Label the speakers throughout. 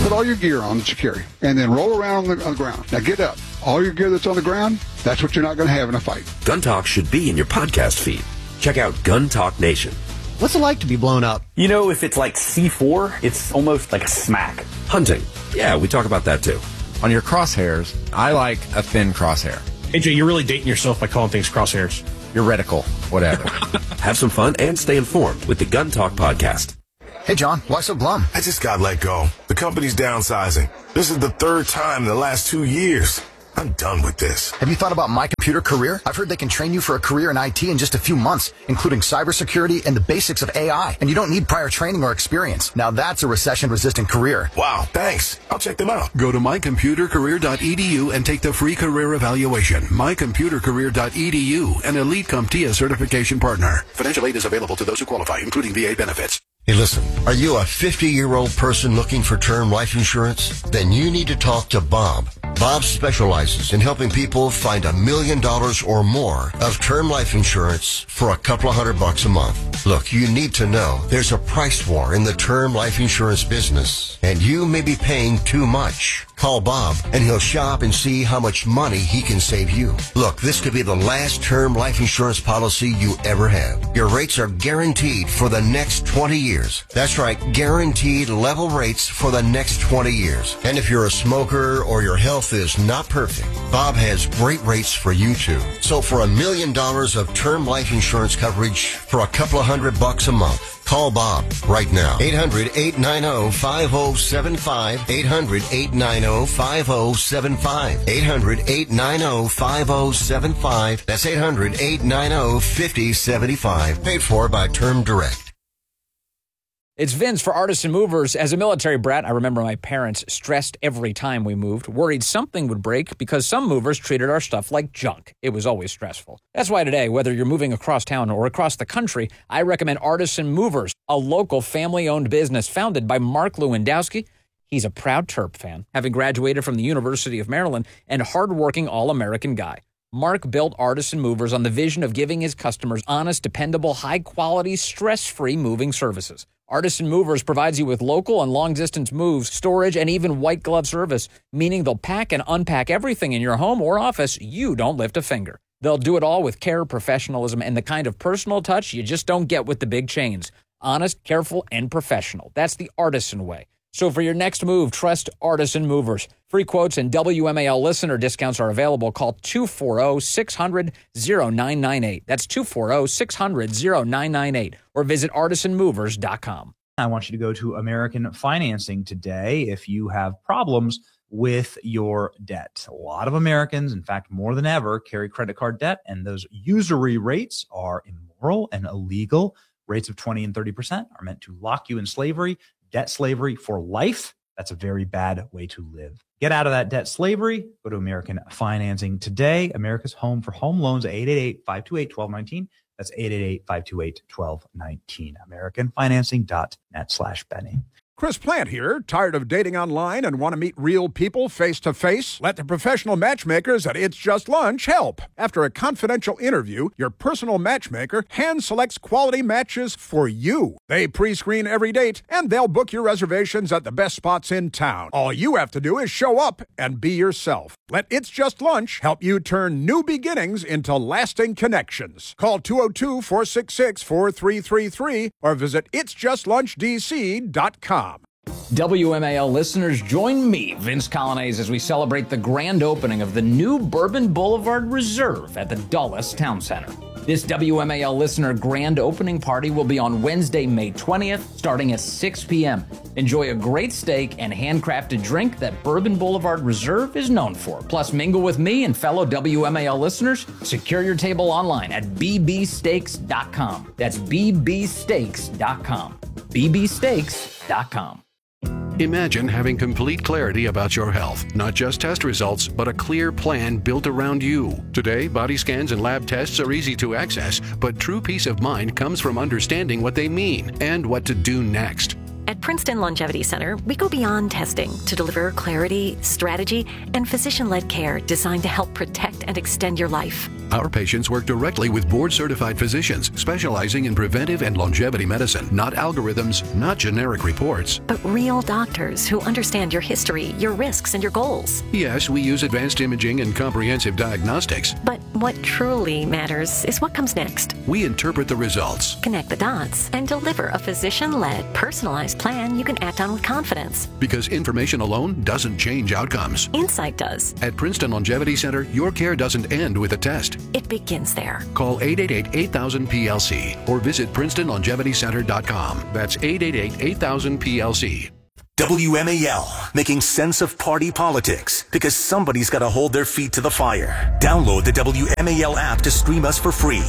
Speaker 1: put all your gear on that you carry, and then roll around on the ground. Now get up. All your gear that's on the ground, that's what you're not going to have in a fight.
Speaker 2: Gun Talk should be in your podcast feed. Check out Gun Talk Nation.
Speaker 3: What's it like to be blown up?
Speaker 4: You know, if it's like C4, it's almost like a smack.
Speaker 2: Hunting. Yeah, we talk about that too.
Speaker 5: On your crosshairs, I like a thin crosshair.
Speaker 6: AJ, you're really dating yourself by calling things crosshairs.
Speaker 5: Your reticle, whatever.
Speaker 2: Have some fun and stay informed with the Gun Talk podcast.
Speaker 3: Hey, John, why so glum?
Speaker 7: I just got let go. The company's downsizing. This is the third time in the last 2 years. I'm done with this.
Speaker 3: Have you thought about My Computer Career? I've heard they can train you for a career in IT in just a few months, including cybersecurity and the basics of AI. And you don't need prior training or experience. Now that's a recession-resistant career.
Speaker 7: Wow, thanks. I'll check them out.
Speaker 8: Go to mycomputercareer.edu and take the free career evaluation. Mycomputercareer.edu, an Elite CompTIA certification partner. Financial aid is available to those who qualify, including VA benefits.
Speaker 9: Hey, listen, are you a 50-year-old person looking for term life insurance? Then you need to talk to Bob. Bob specializes in helping people find $1 million or more of term life insurance for a couple of $100 a month. Look, you need to know there's a price war in the term life insurance business, and you may be paying too much. Call Bob, and he'll shop and see how much money he can save you. Look, this could be the last term life insurance policy you ever have. Your rates are guaranteed for the next 20 years. That's right, guaranteed level rates for the next 20 years. And if you're a smoker or your health is not perfect, Bob has great rates for you too. So for $1 million of term life insurance coverage for a couple of $100 a month, call Bob right now. 800-890-5075. 800-890-5075. 800-890-5075. That's 800-890-5075. Paid for by Term Direct.
Speaker 10: It's Vince for Artisan Movers. As a military brat, I remember my parents stressed every time we moved, worried something would break because some movers treated our stuff like junk. It was always stressful. That's why today, whether you're moving across town or across the country, I recommend Artisan Movers, a local family-owned business founded by Mark Lewandowski. He's a proud Terp fan, having graduated from the University of Maryland, and hardworking all-American guy. Mark built Artisan Movers on the vision of giving his customers honest, dependable, high-quality, stress-free moving services. Artisan Movers provides you with local and long-distance moves, storage, and even white glove service, meaning they'll pack and unpack everything in your home or office. You don't lift a finger. They'll do it all with care, professionalism, and the kind of personal touch you just don't get with the big chains. Honest, careful, and professional. That's the Artisan way. So for your next move, trust Artisan Movers. Free quotes and WMAL listener discounts are available. Call 240-600-0998. That's 240-600-0998. Or visit artisanmovers.com.
Speaker 11: I want you to go to American Financing today if you have problems with your debt. A lot of Americans, in fact, more than ever, carry credit card debt, and those usury rates are immoral and illegal. Rates of 20 and 30% are meant to lock you in slavery. Debt slavery for life. That's a very bad way to live. Get out of that debt slavery. Go to American Financing today. America's home for home loans, 888-528-1219. That's 888-528-1219. AmericanFinancing.net/Benny.
Speaker 12: Chris Plant here. Tired of dating online and want to meet real people face to face? Let the professional matchmakers at It's Just Lunch help. After a confidential interview, your personal matchmaker hand selects quality matches for you. They pre-screen every date and they'll book your reservations at the best spots in town. All you have to do is show up and be yourself. Let It's Just Lunch help you turn new beginnings into lasting connections. Call 202-466-4333 or visit itsjustlunchdc.com.
Speaker 10: WMAL listeners, join me, Vince Colonnese, as we celebrate the grand opening of the new Bourbon Boulevard Reserve at the Dulles Town Center. This WMAL listener grand opening party will be on Wednesday, May 20th, starting at 6 p.m. Enjoy a great steak and handcrafted drink that Bourbon Boulevard Reserve is known for. Plus, mingle with me and fellow WMAL listeners. Secure your table online at bbsteaks.com. That's bbsteaks.com. bbsteaks.com.
Speaker 8: Imagine having complete clarity about your health, not just test results, but a clear plan built around you. Today, body scans and lab tests are easy to access, but true peace of mind comes from understanding what they mean and what to do next.
Speaker 13: At Princeton Longevity Center, we go beyond testing to deliver clarity, strategy, and physician-led care designed to help protect and extend your life.
Speaker 8: Our patients work directly with board-certified physicians specializing in preventive and longevity medicine, not algorithms, not generic reports.
Speaker 13: But real doctors who understand your history, your risks, and your goals.
Speaker 8: Yes, we use advanced imaging and comprehensive diagnostics.
Speaker 13: But what truly matters is what comes next.
Speaker 8: We interpret the results,
Speaker 13: connect the dots, and deliver a physician-led, personalized plan you can act on with confidence.
Speaker 8: Because information alone doesn't change outcomes.
Speaker 13: Insight does.
Speaker 8: At Princeton Longevity Center, your care doesn't end with a test.
Speaker 13: It begins there.
Speaker 8: Call 888-8000-PLC or visit PrincetonLongevityCenter.com. That's 888-8000-PLC.
Speaker 14: WMAL, making sense of party politics, because somebody's got to hold their feet to the fire. Download the WMAL app to stream us for free.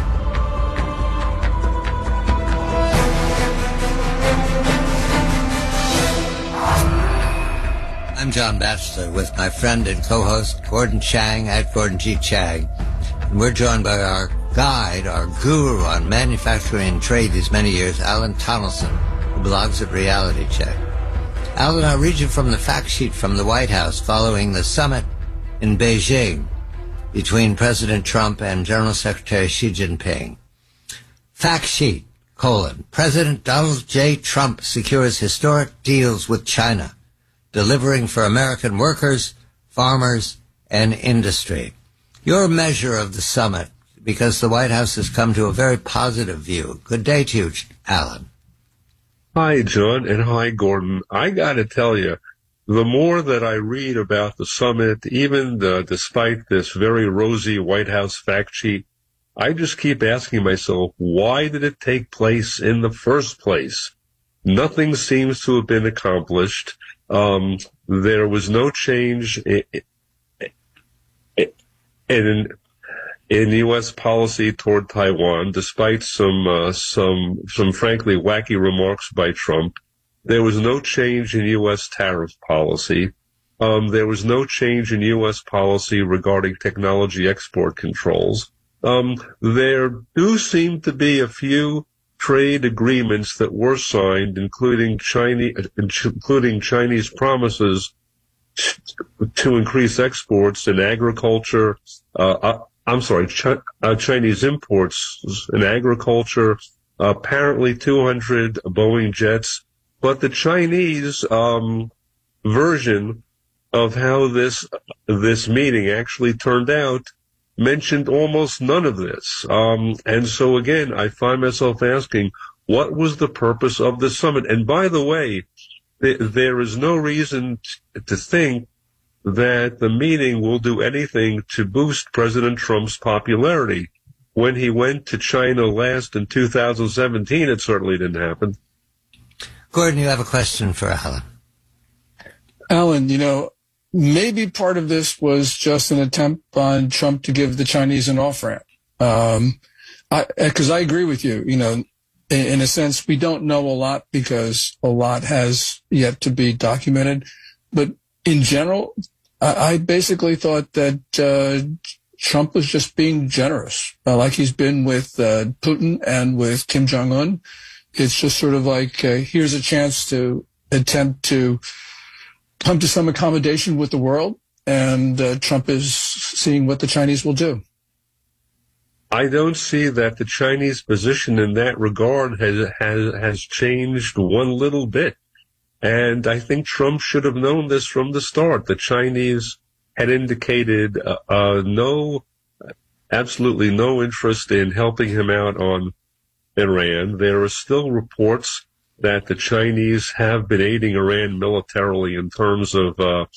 Speaker 15: I'm John Batchelor with my friend and co-host Gordon Chang at Gordon G. Chang. And we're joined by our guide, our guru on manufacturing and trade these many years, Alan Tonelson, who blogs at Reality Check. Alan, I'll read you from the fact sheet from the White House following the summit in Beijing between President Trump and General Secretary Xi Jinping. Fact sheet, President Donald J. Trump secures historic deals with China, delivering for American workers, farmers, and industry. Your measure of the summit, because the White House has come to a very positive view. Good day to you, Alan.
Speaker 16: Hi, John, and hi, Gordon. I got to tell you, the more that I read about the summit, even despite this very rosy White House fact sheet, I just keep asking myself, why did it take place in the first place? Nothing seems to have been accomplished. There was no change in U.S. policy toward Taiwan, despite some frankly wacky remarks by Trump. There was no change in U.S. tariff policy. There was no change in U.S. policy regarding technology export controls. There do seem to be a few trade agreements that were signed, including Chinese promises to increase exports in agriculture. Chinese imports in agriculture. Apparently 200 Boeing jets, but the Chinese version of how this meeting actually turned out mentioned almost none of this. And so again, I find myself asking, what was the purpose of the summit? And by the way, there is no reason to think that the meeting will do anything to boost President Trump's popularity. When he went to China last in 2017, it certainly didn't happen.
Speaker 15: Gordon, you have a question for Alan.
Speaker 17: Alan, maybe part of this was just an attempt on Trump to give the Chinese an off-ramp. Because I agree with you, in a sense, we don't know a lot because a lot has yet to be documented. But in general, I basically thought that Trump was just being generous, like he's been with Putin and with Kim Jong-un. It's just sort of like, here's a chance to attempt to come to some accommodation with the world, and Trump is seeing what the Chinese will do.
Speaker 16: I don't see that the Chinese position in that regard has changed one little bit. And I think Trump should have known this from the start. The Chinese had indicated absolutely no interest in helping him out on Iran. There are still reports that the Chinese have been aiding Iran militarily in terms of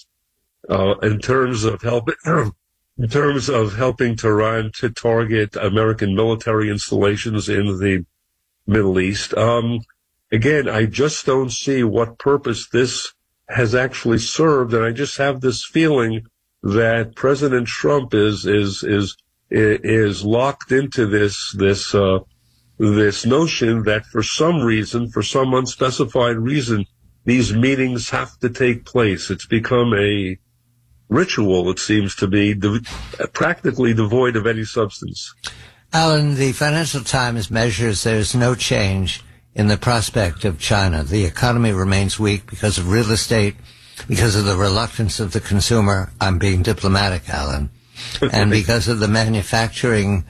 Speaker 16: helping Tehran to target American military installations in the Middle East. Again, I just don't see what purpose this has actually served, and I just have this feeling that President Trump is locked into this notion that for some reason, for some unspecified reason, these meetings have to take place. It's become a ritual, it seems to be, practically devoid of any substance.
Speaker 15: Alan, the Financial Times measures there's no change in the prospect of China. The economy remains weak because of real estate, because of the reluctance of the consumer. I'm being diplomatic, Alan. and because of the manufacturing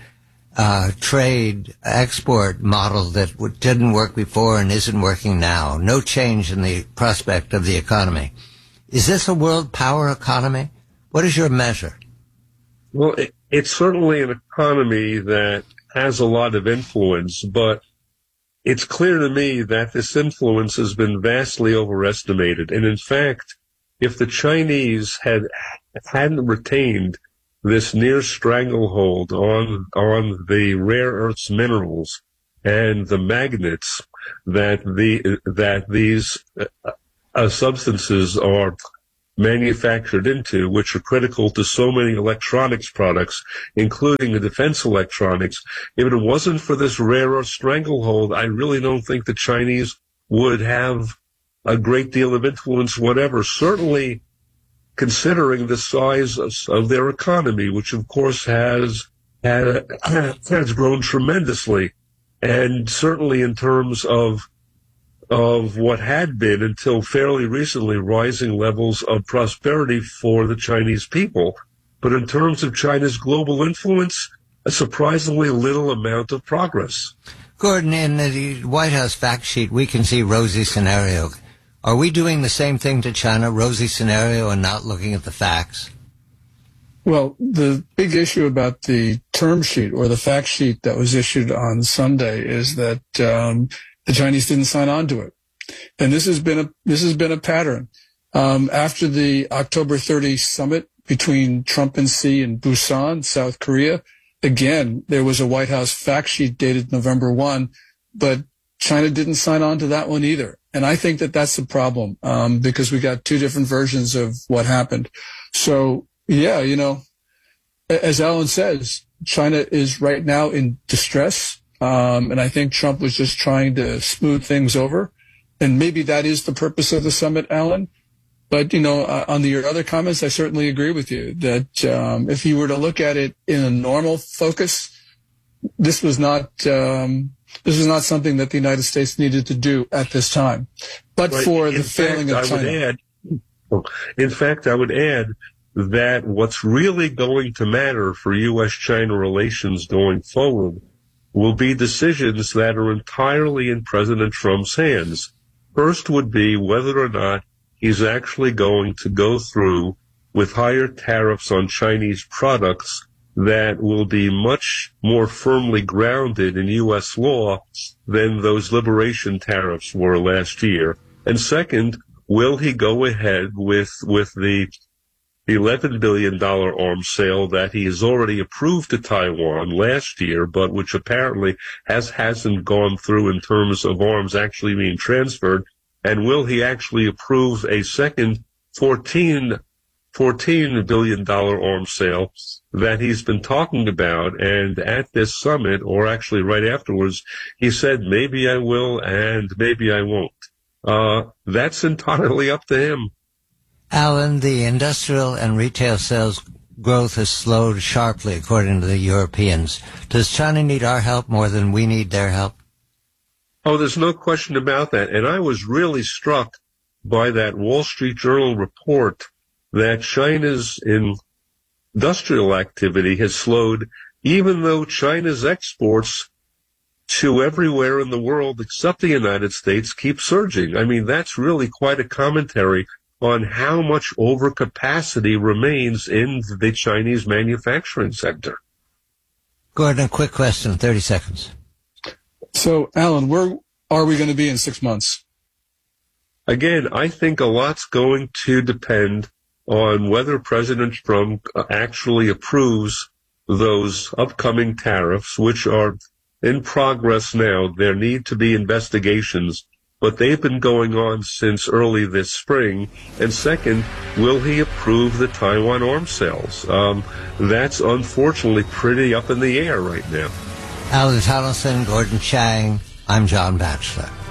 Speaker 15: trade export model that didn't work before and isn't working now. No change in the prospect of the economy. Is this a world power economy? What is your measure?
Speaker 16: Well, it's certainly an economy that has a lot of influence, but it's clear to me that this influence has been vastly overestimated. And in fact, if the Chinese hadn't retained this near stranglehold on the rare earths minerals and the magnets that these substances are manufactured into, which are critical to so many electronics products, including the defense electronics. If it wasn't for this rare earth stranglehold, I really don't think the Chinese would have a great deal of influence whatever, certainly considering the size of their economy, which of course has grown tremendously, and certainly in terms of what had been until fairly recently rising levels of prosperity for the Chinese people. But in terms of China's global influence, a surprisingly little amount of progress.
Speaker 15: Gordon, in the White House fact sheet, we can see rosy scenario. Are we doing the same thing to China, rosy scenario, and not looking at the facts?
Speaker 17: Well, the big issue about the term sheet or the fact sheet that was issued on Sunday is that the Chinese didn't sign on to it, and this has been a pattern. After the October 30 summit between Trump and Xi in Busan, South Korea, again there was a White House fact sheet dated November 1, but China didn't sign on to that one either. And I think that that's the problem, because we got two different versions of what happened. So, yeah, you know, as Alan says, China is right now in distress. And I think Trump was just trying to smooth things over. And maybe that is the purpose of the summit, Alan. But, you know, on your other comments, I certainly agree with you that if you were to look at it in a normal focus, this was not something that the United States needed to do at this time. But right. For the failing of China.
Speaker 16: In fact, I would add that what's really going to matter for U.S.-China relations going forward will be decisions that are entirely in President Trump's hands. First would be whether or not he's actually going to go through with higher tariffs on Chinese products that will be much more firmly grounded in U.S. law than those liberation tariffs were last year. And second, will he go ahead with the $11 billion arms sale that he has already approved to Taiwan last year, but which apparently hasn't gone through in terms of arms actually being transferred? And will he actually approve a second $14 billion arms sale that he's been talking about? And at this summit, or actually right afterwards, he said, maybe I will and maybe I won't. That's entirely up to him.
Speaker 15: Alan, the industrial and retail sales growth has slowed sharply, according to the Europeans. Does China need our help more than we need their help?
Speaker 16: Oh, there's no question about that. And I was really struck by that Wall Street Journal report that China's industrial activity has slowed, even though China's exports to everywhere in the world except the United States keep surging. I mean, that's really quite a commentary on how much overcapacity remains in the Chinese manufacturing sector.
Speaker 15: Gordon, a quick question, 30 seconds.
Speaker 17: So, Alan, where are we going to be in 6 months?
Speaker 16: Again, I think a lot's going to depend on whether President Trump actually approves those upcoming tariffs, which are in progress now. There need to be investigations, but they've been going on since early this spring. And second, will he approve the Taiwan arms sales? That's unfortunately pretty up in the air right now.
Speaker 15: Alan Tonelson, Gordon Chang, I'm John Batchelor.